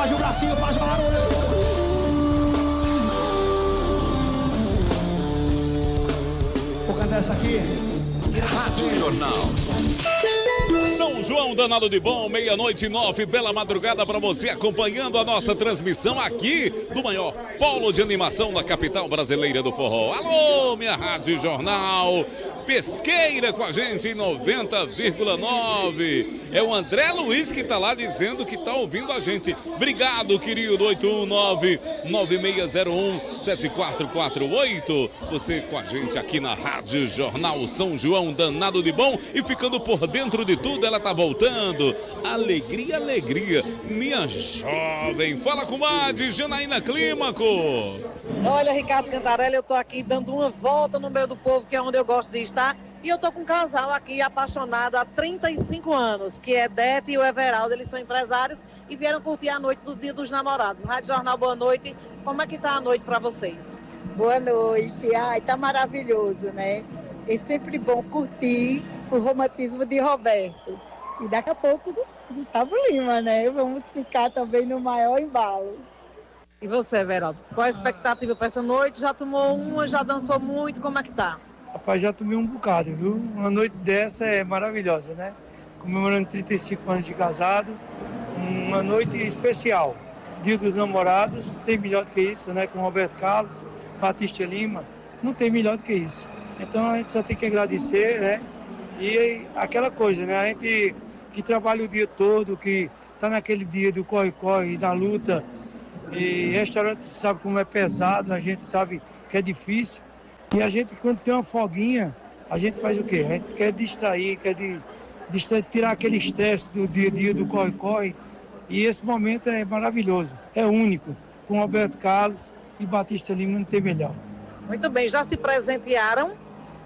faz o bracinho, faz barulho. Vou cantar essa aqui. Rádio Jornal. São João danado de bom, 00:09, bela madrugada para você acompanhando a nossa transmissão aqui do maior polo de animação da capital brasileira do forró. Alô, minha Rádio Jornal. Pesqueira com a gente em 90,9. É o André Luiz que tá lá dizendo que tá ouvindo a gente. Obrigado, querido. 819-9601-7448. Você com a gente aqui na Rádio Jornal São João danado de bom e ficando por dentro de tudo. Ela tá voltando. Alegria, alegria. Minha jovem. Fala, comadre Janaína Clímaco. Olha, Ricardo Cantarelli, eu tô aqui dando uma volta no meio do povo, que é onde eu gosto de estar. E eu tô com um casal aqui apaixonado há 35 anos, que é Dete e o Everaldo. Eles são empresários e vieram curtir a noite do Dia dos Namorados. Rádio Jornal, boa noite. Como é que tá a noite para vocês? Boa noite. Ai, tá maravilhoso, né? É sempre bom curtir o romantismo de Roberto. E daqui a pouco, Gustavo Lima, né? Vamos ficar também no maior embalo. E você, Everaldo? Qual a expectativa para essa noite? Já tomou uma, já dançou muito, como é que tá? Rapaz, já tomei um bocado, viu? Uma noite dessa é maravilhosa, né? Comemorando 35 anos de casado, uma noite especial. Dia dos Namorados, tem melhor do que isso, né? Com Roberto Carlos, Batista Lima, não tem melhor do que isso. Então a gente só tem que agradecer, né? E aquela coisa, né? A gente que trabalha o dia todo, que tá naquele dia do corre-corre, da luta, e restaurante sabe como é pesado, a gente sabe que é difícil. E a gente, quando tem uma folguinha, a gente faz o quê? A gente quer distrair, tirar aquele estresse do dia a dia, do corre-corre. E esse momento é maravilhoso, é único. Com Roberto Carlos e Batista Lima não tem melhor. Muito bem, já se presentearam?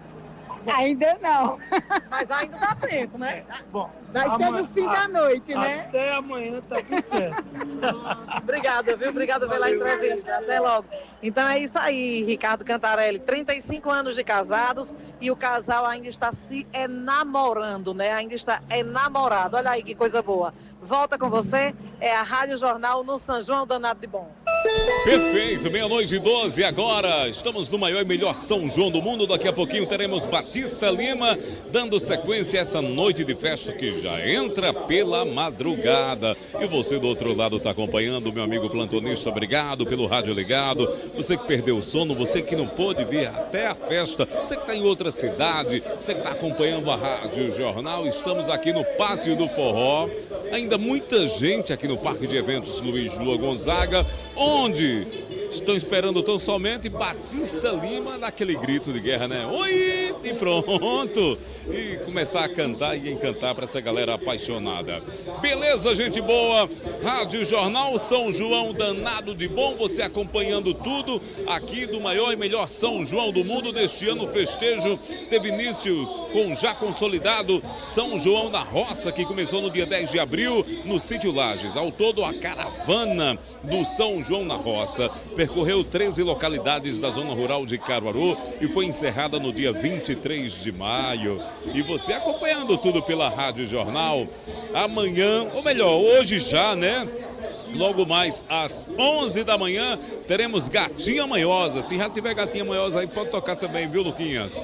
Ainda não. Mas ainda dá tempo, né? Bom, vai ser no fim da noite, né? Até amanhã tá tudo certo. Obrigada, viu? Obrigada pela entrevista. Até logo. Então é isso aí, Ricardo Cantarelli. 35 anos de casados e o casal ainda está se enamorando, né? Ainda está enamorado. Olha aí que coisa boa. Volta com você, é a Rádio Jornal no São João danado de bom. Perfeito, 00:12 agora. Estamos no maior e melhor São João do mundo. Daqui a pouquinho teremos Batista Lima dando sequência a essa noite de festa que já entra pela madrugada. E você do outro lado está acompanhando, meu amigo plantonista, obrigado pelo rádio ligado. Você que perdeu o sono, você que não pôde vir até a festa, você que está em outra cidade, você que está acompanhando a Rádio Jornal, estamos aqui no Pátio do Forró. Ainda muita gente aqui no Parque de Eventos Luiz Lua Gonzaga, onde estão esperando tão somente Batista Lima naquele grito de guerra, né? Oi! E pronto! E começar a cantar e encantar para essa galera apaixonada. Beleza, gente boa? Rádio Jornal São João danado de bom, você acompanhando tudo aqui do maior e melhor São João do mundo. Deste ano o festejo teve início com já consolidado São João na Roça, que começou no dia 10 de abril no Sítio Lages. Ao todo, a caravana do São João na Roça percorreu 13 localidades da zona rural de Caruaru e foi encerrada no dia 23 de maio. E você acompanhando tudo pela Rádio Jornal. Amanhã, ou melhor, hoje já, né? Logo mais às 11 da manhã teremos Gatinha Manhosa. Se já tiver Gatinha Manhosa aí, pode tocar também, viu, Luquinhas?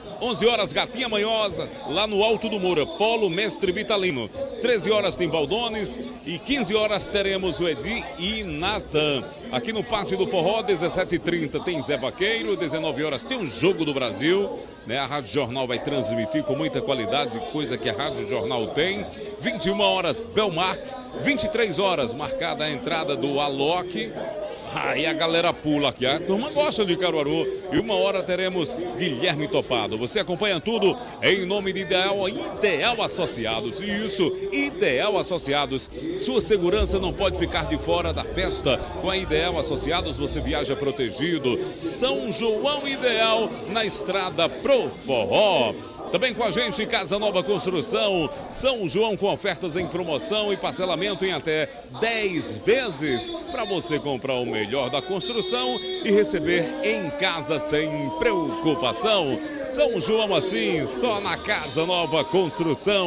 11 horas, Gatinha Manhosa, lá no Alto do Moura, Polo Mestre Vitalino. 13 horas tem Valdones e 15 horas teremos o Edi e Natan. Aqui no Pátio do Forró, 17h30 tem Zé Vaqueiro, 19 horas tem o Jogo do Brasil, né? A Rádio Jornal vai transmitir com muita qualidade, coisa que a Rádio Jornal tem. 21 horas, Belmarx, 23 horas, marcada a entrada do Alok. Aí a galera pula aqui, a turma gosta de Caruaru. E 1 hora teremos Guilherme Topado. Você acompanha tudo em nome de Ideal Associados. Isso, Ideal Associados. Sua segurança não pode ficar de fora da festa. Com a Ideal Associados você viaja protegido. São João Ideal na estrada pro Forró. Também com a gente, Casa Nova Construção, São João com ofertas em promoção e parcelamento em até 10 vezes para você comprar o melhor da construção e receber em casa sem preocupação. São João assim, só na Casa Nova Construção.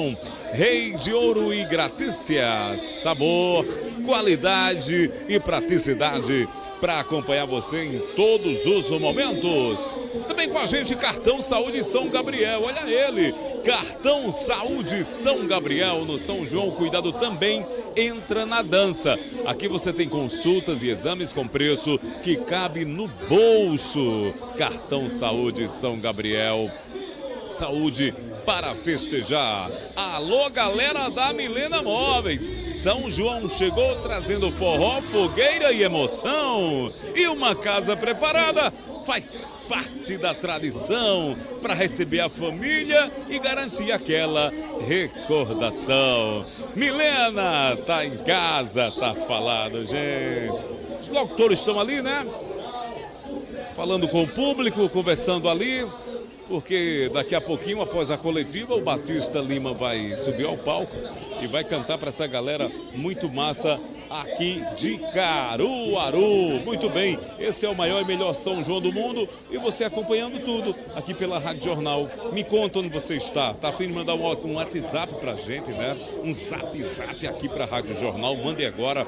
Rei de Ouro e Gratícia, sabor, qualidade e praticidade para acompanhar você em todos os momentos. Também com a gente, Cartão Saúde São Gabriel, olha ele, Cartão Saúde São Gabriel no São João, o cuidado também entra na dança. Aqui você tem consultas e exames com preço que cabe no bolso. Cartão Saúde São Gabriel, saúde para festejar. Alô, galera da Milena Móveis, São João chegou trazendo forró, fogueira e emoção. E uma casa preparada faz parte da tradição para receber a família e garantir aquela recordação. Milena tá em casa, tá falado, gente. Os locutores estão ali, né? Falando com o público, conversando ali. Porque daqui a pouquinho, após a coletiva, o Batista Lima vai subir ao palco e vai cantar para essa galera muito massa aqui de Caruaru. Muito bem, esse é o maior e melhor São João do mundo e você acompanhando tudo aqui pela Rádio Jornal. Me conta onde você está. Tá a fim de mandar um WhatsApp pra gente, né? Um zap aqui pra Rádio Jornal. Mande agora,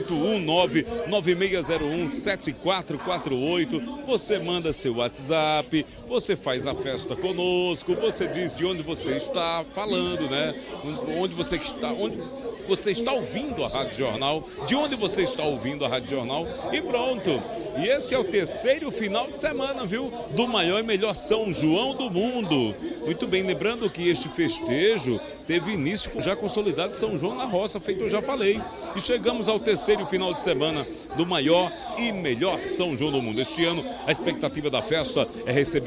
819-9601-7448. Você manda seu WhatsApp, você faz a festa conosco, você diz de onde você está falando, né? Onde você está ouvindo a Rádio Jornal, de onde você está ouvindo a Rádio Jornal e pronto. E esse é o terceiro final de semana, viu? Do maior e melhor São João do mundo. Muito bem, lembrando que este festejo teve início já consolidado de São João na Roça, feito eu já falei. E chegamos ao terceiro final de semana do maior e melhor São João do mundo. Este ano, a expectativa da festa é receber